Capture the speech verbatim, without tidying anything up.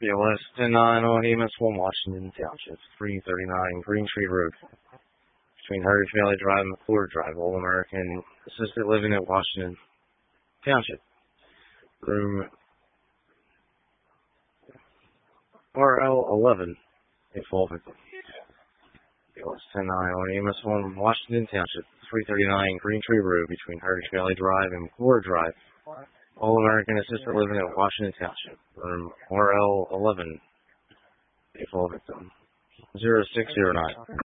B L S ten nine on E M S one, Washington Township, three thirty-nine Green Tree Road, between Heritage Valley Drive and McClure Drive, All American Assisted Living at Washington Township. Room R L eleven, a fall victim. B L S ten nine on E M S one, Washington Township, three thirty-nine Green Tree Road, between Heritage Valley Drive and McClure Drive, All American Assisted Living at Washington Township. Room R L eleven, a fall victim. zero six zero nine.